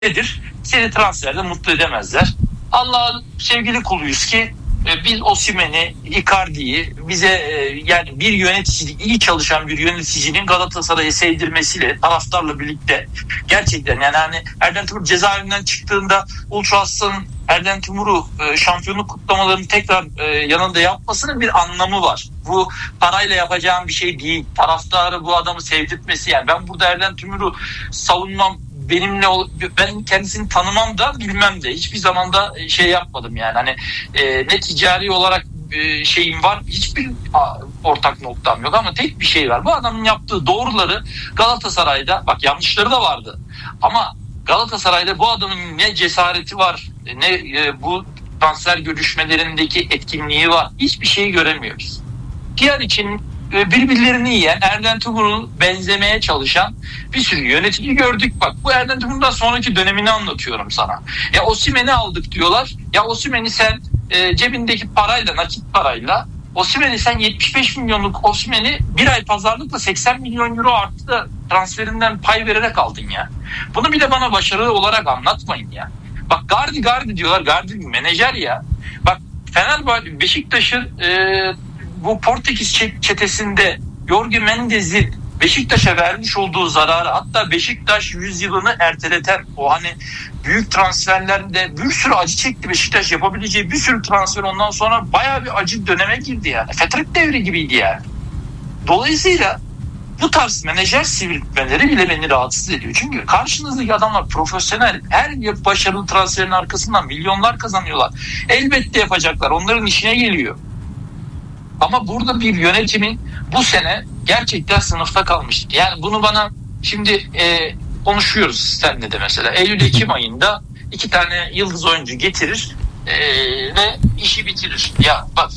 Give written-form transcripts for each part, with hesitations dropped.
nedir? Seni transferde mutlu edemezler. Allah'ın sevgili kuluyuz ki biz Osimhen'i, Icardi'yi bize yani bir yönetici, iyi çalışan bir yöneticinin Galatasaray'ı sevdirmesiyle, taraftarla birlikte gerçekten yani hani Erden Timur cezaevinden çıktığında Ultra Aslan'ın Erden Timur'u şampiyonluk kutlamalarını tekrar yanında yapmasının bir anlamı var. Bu parayla yapacağım bir şey değil. Taraftarı bu adamı sevdirtmesi, yani ben burada Erden Timur'u savunmam, ben kendisini tanımam da bilmem de hiçbir zaman da şey yapmadım yani hani ne ticari olarak şeyim var, hiçbir ortak noktam yok ama tek bir şey var: bu adamın yaptığı doğruları Galatasaray'da, bak yanlışları da vardı ama Galatasaray'da bu adamın ne cesareti var, ne bu transfer görüşmelerindeki etkinliği var, hiçbir şeyi göremiyoruz. Diğer için birbirlerini yiyen, Erden Timur'u benzemeye çalışan bir sürü yönetici gördük. Bak, bu Erden Timur'dan sonraki dönemini anlatıyorum sana. Ya Osimhen'i aldık diyorlar. Ya Osimhen'i sen cebindeki parayla, nakit parayla, Osimhen'i sen 75 milyonluk Osimhen'i bir ay pazarlıkla 80 milyon euro artı da transferinden pay vererek aldın ya. Bunu bir de bana başarı olarak anlatmayın ya. Bak Gardi diyorlar. Gardi bir menajer ya. Bak Fenerbahçe, Beşiktaş'ın bu Portekiz çetesinde Jorge Mendes'in Beşiktaş'a vermiş olduğu zararı, hatta Beşiktaş 100 yılını erteleten o hani büyük transferlerde bir sürü acı çekti Beşiktaş, yapabileceği bir sürü transfer ondan sonra bayağı bir acı döneme girdi yani. Fetret devri gibiydi yani. Dolayısıyla bu tarz menajer sivriltmeleri bile beni rahatsız ediyor. Çünkü karşınızdaki adamlar profesyonel. Her başarılı transferin arkasından milyonlar kazanıyorlar. Elbette yapacaklar. Onların işine geliyor. Ama burada bir yönetimin bu sene gerçekten sınıfta kalmış. Yani bunu bana şimdi konuşuyoruz seninle de mesela. Eylül-Ekim ayında 2 tane yıldız oyuncu getirir ve işi bitirir. Ya bak,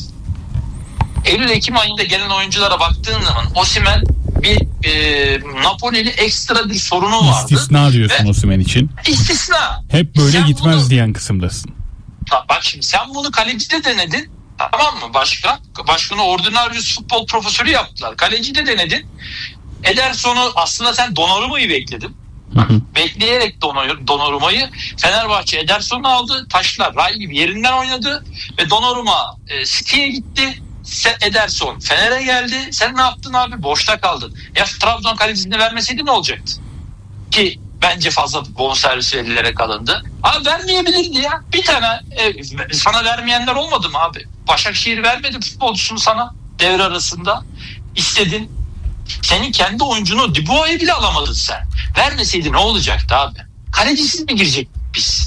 Eylül-Ekim ayında gelen oyunculara baktığın zaman Osimhen bir Napoli'li ekstra bir sorunu vardı. İstisna diyorsun Osimhen için. İstisna. Hep böyle sen gitmez bunu, diyen kısımdasın. Bak şimdi sen bunu kalecide denedin. Tamam mı? Başkanı Ordinarius futbol profesörü yaptılar. Kaleci de denedin. Ederson'u aslında sen Donnarumma'yı bekledin. Bekleyerek Donnarumma'yı Fenerbahçe Ederson'u aldı. Taşlar ray gibi yerinden oynadı ve Donnarumma City'ye gitti. Ederson Fener'e geldi. Sen ne yaptın abi? Boşta kaldın. Ya Trabzon kalecisini vermeseydi ne olacaktı? Ki bence fazla bonservis verilere kalındı. Abi vermeyebilirdi ya. Bir tane sana vermeyenler olmadı mı abi? Başakşehir vermedi futbolcusunu sana devre arasında. İstedin. Senin kendi oyuncunu Dubois'u bile alamadın sen. Vermeseydi ne olacaktı abi? Kalecisiz mi girecektik biz?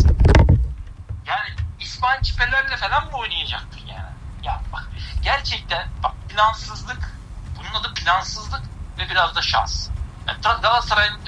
Yani İsmail Çipeler'le falan mı oynayacaktık yani? Ya bak, gerçekten bak, plansızlık. Bunun adı plansızlık ve biraz da şans. Yani Galatasaray'ın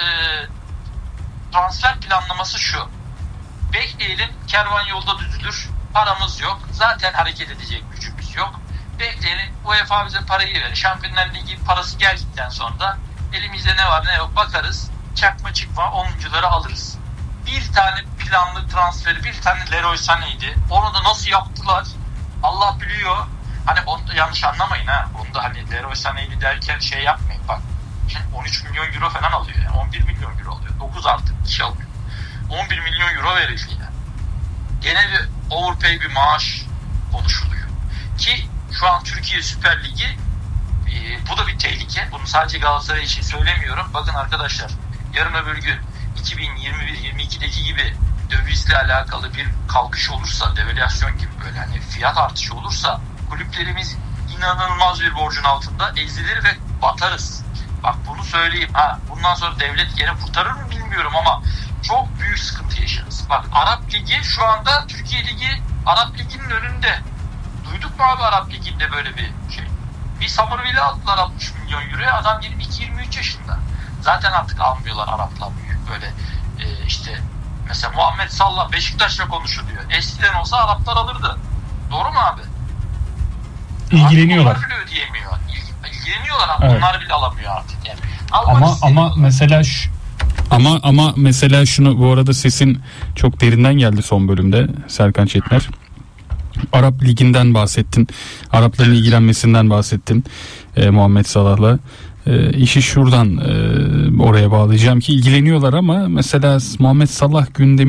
transfer planlaması şu: bekleyelim, kervan yolda düzülür, paramız yok, zaten hareket edecek gücümüz yok, bekleyelim, UEFA bize parayı verir, Şampiyonlar Ligi parası geldikten sonra da elimizde ne var ne yok bakarız, çakma çıkma oyuncuları alırız. Bir tane planlı transferi, bir tane Leroy Sané'ydi, onu da nasıl yaptılar Allah biliyor. Hani onu da yanlış anlamayın ha, onu da hani Leroy Sané'ydi derken şey yapmayın bak. Şimdi 13 milyon euro falan alıyor yani, 11 milyon euro alıyor. 9 artık kişi alıyor. 11 milyon euro verildi yani. Gene bir overpay bir maaş konuşuluyor. Ki şu an Türkiye Süper Ligi bu da bir tehlike. Bunu sadece Galatasaray için söylemiyorum. Bakın arkadaşlar, yarın öbür gün 2021-22'deki gibi dövizle alakalı bir kalkış olursa, devalüasyon gibi böyle hani fiyat artışı olursa, kulüplerimiz inanılmaz bir borcun altında ezilir ve batarız. Bak bunu söyleyeyim. Bundan sonra devlet gene kurtarır mı bilmiyorum ama çok büyük sıkıntı yaşarız. Bak, Arap Ligi şu anda Türkiye Ligi Arap Ligi'nin önünde. Duyduk mu abi Arap Ligi'nde böyle bir şey? Bir Summerville'i aldılar 60 milyon euroya. Adam 22-23 yaşında. Zaten artık almıyorlar Araplar büyük böyle işte mesela Muhammed Salah Beşiktaş'la konuşuluyor. Eskiden olsa Araplar alırdı. Doğru mu abi? İlgileniyorlar. Onlar bile ödeyemiyor. İlgileniyorlar ama evet. Onlar bile alamıyor artık yani. Ama mesela şunu, bu arada sesin çok derinden geldi son bölümde Serkan Çetiner. Arap Ligi'nden bahsettin. Arapların ilgilenmesinden bahsettin Muhammed Salah'la. işi şuradan oraya bağlayacağım ki ilgileniyorlar ama mesela Muhammed Salah gündemi